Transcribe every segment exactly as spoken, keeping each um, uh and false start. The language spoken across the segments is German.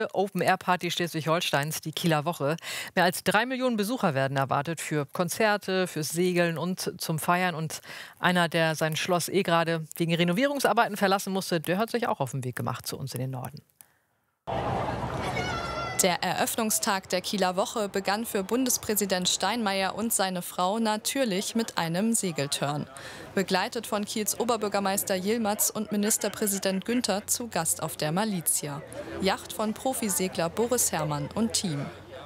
Open-Air-Party Schleswig-Holsteins, die Kieler Woche. Mehr als drei Millionen Besucher werden erwartet für Konzerte, fürs Segeln und zum Feiern. Und einer, der sein Schloss eh gerade wegen Renovierungsarbeiten verlassen musste, der hat sich auch auf den Weg gemacht zu uns in den Norden. Der Eröffnungstag der Kieler Woche begann für Bundespräsident Steinmeier und seine Frau natürlich mit einem Segeltörn. Begleitet von Kiels Oberbürgermeister Yilmaz und Ministerpräsident Günther zu Gast auf der Malizia. Yacht von Profisegler Boris Herrmann und Team.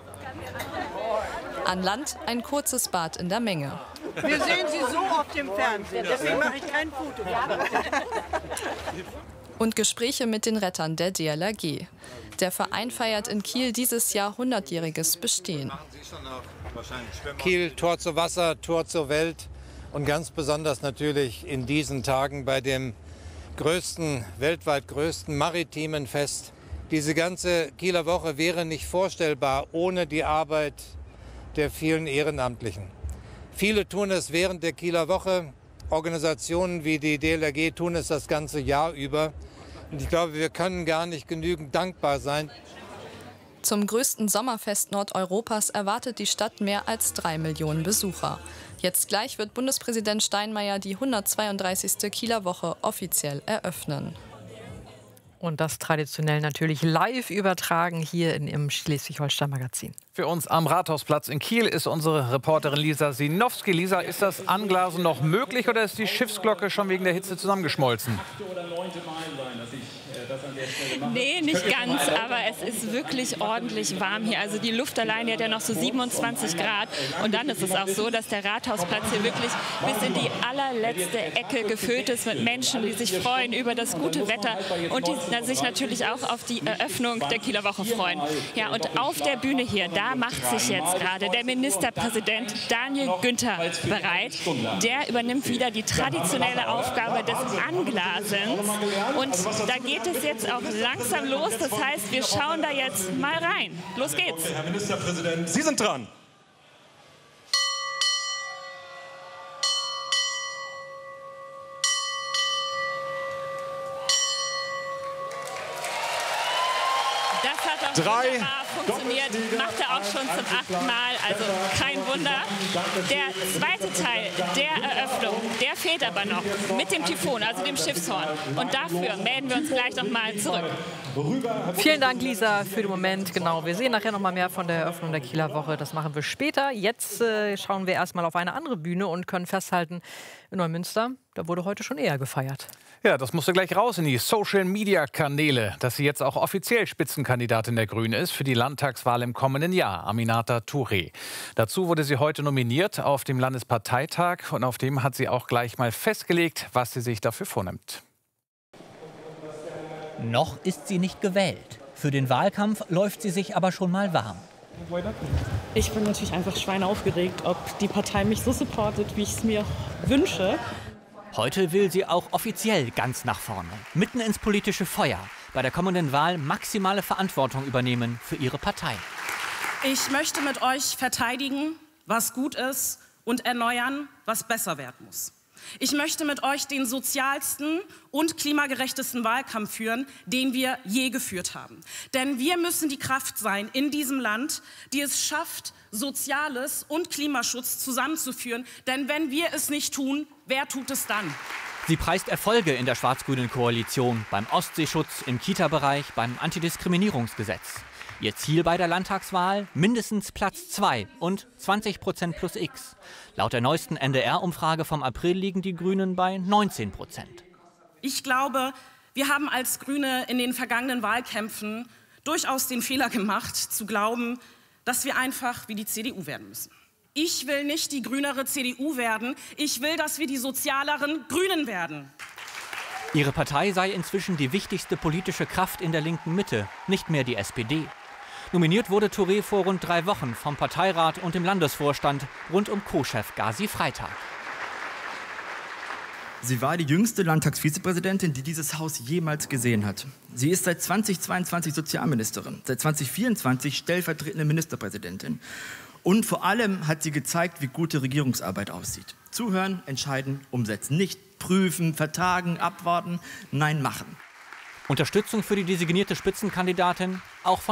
An Land ein kurzes Bad in der Menge. Wir sehen Sie so auf dem Fernsehen, deswegen mache ich kein Foto. Und Gespräche mit den Rettern der D L R G. Der Verein feiert in Kiel dieses Jahr hundertjähriges Bestehen. Kiel, Tor zu Wasser, Tor zur Welt und ganz besonders natürlich in diesen Tagen bei dem größten, weltweit größten maritimen Fest. Diese ganze Kieler Woche wäre nicht vorstellbar ohne die Arbeit der vielen Ehrenamtlichen. Viele tun es während der Kieler Woche. Organisationen wie die D L R G tun es das ganze Jahr über. Und ich glaube, wir können gar nicht genügend dankbar sein. Zum größten Sommerfest Nordeuropas erwartet die Stadt mehr als drei Millionen Besucher. Jetzt gleich wird Bundespräsident Steinmeier die hundertzweiunddreißigste Kieler Woche offiziell eröffnen. Und das traditionell natürlich live übertragen hier in, im Schleswig-Holstein-Magazin. Für uns am Rathausplatz in Kiel ist unsere Reporterin Lisa Sinowski. Lisa, ist das Anglasen noch möglich oder ist die Schiffsglocke schon wegen der Hitze zusammengeschmolzen? Nee, nicht ganz, aber es ist wirklich ordentlich warm hier. Also die Luft allein hat ja noch so siebenundzwanzig Grad. Und dann ist es auch so, dass der Rathausplatz hier wirklich bis in die allerletzte Ecke gefüllt ist mit Menschen, die sich freuen über das gute Wetter und die sich natürlich auch auf die Eröffnung der Kieler Woche freuen. Ja, und auf der Bühne hier, da macht sich jetzt gerade der Ministerpräsident Daniel Günther bereit. Der übernimmt wieder die traditionelle Aufgabe des Anglasens. Und da geht es jetzt auch langsam los. Das heißt, wir schauen da jetzt mal rein. Los geht's. Herr Ministerpräsident, Sie sind dran. Das hat auch Drei. wunderbar funktioniert, macht er auch schon zum achten Mal, also kein Wunder. Der zweite Teil der Eröffnung, der fehlt aber noch mit dem Typhon, also dem Schiffshorn. Und dafür melden wir uns gleich noch mal zurück. Vielen Dank, Lisa, für den Moment. Genau, wir sehen nachher noch mal mehr von der Eröffnung der Kieler Woche. Das machen wir später. Jetzt äh, schauen wir erstmal auf eine andere Bühne und können festhalten, in Neumünster, da wurde heute schon eher gefeiert. Ja, das musste gleich raus in die Social-Media-Kanäle, dass sie jetzt auch offiziell Spitzenkandidatin der Grünen ist für die Landtagswahl im kommenden Jahr, Aminata Touré. Dazu wurde sie heute nominiert auf dem Landesparteitag und auf dem hat sie auch gleich mal festgelegt, was sie sich dafür vornimmt. Noch ist sie nicht gewählt. Für den Wahlkampf läuft sie sich aber schon mal warm. Ich bin natürlich einfach schweinaufgeregt, ob die Partei mich so supportet, wie ich es mir wünsche. Heute will sie auch offiziell ganz nach vorne, mitten ins politische Feuer, bei der kommenden Wahl maximale Verantwortung übernehmen für ihre Partei. Ich möchte mit euch verteidigen, was gut ist, und erneuern, was besser werden muss. Ich möchte mit euch den sozialsten und klimagerechtesten Wahlkampf führen, den wir je geführt haben. Denn wir müssen die Kraft sein in diesem Land, die es schafft, Soziales und Klimaschutz zusammenzuführen. Denn wenn wir es nicht tun, wer tut es dann? Sie preist Erfolge in der schwarz-grünen Koalition, beim Ostseeschutz, im Kita-Bereich, beim Antidiskriminierungsgesetz. Ihr Ziel bei der Landtagswahl? Mindestens Platz zwei und zwanzig Prozent plus X. Laut der neuesten N D R-Umfrage vom April liegen die Grünen bei neunzehn Prozent. Ich glaube, wir haben als Grüne in den vergangenen Wahlkämpfen durchaus den Fehler gemacht, zu glauben, dass wir einfach wie die C D U werden müssen. Ich will nicht die grünere C D U werden, ich will, dass wir die sozialeren Grünen werden. Ihre Partei sei inzwischen die wichtigste politische Kraft in der linken Mitte, nicht mehr die S P D. Nominiert wurde Touré vor rund drei Wochen vom Parteirat und dem Landesvorstand rund um Co-Chef Gazi Freitag. Sie war die jüngste Landtagsvizepräsidentin, die dieses Haus jemals gesehen hat. Sie ist seit zweitausendzweiundzwanzig Sozialministerin, seit zweitausendvierundzwanzig stellvertretende Ministerpräsidentin. Und vor allem hat sie gezeigt, wie gute Regierungsarbeit aussieht. Zuhören, entscheiden, umsetzen. Nicht prüfen, vertagen, abwarten, nein, machen. Unterstützung für die designierte Spitzenkandidatin auch von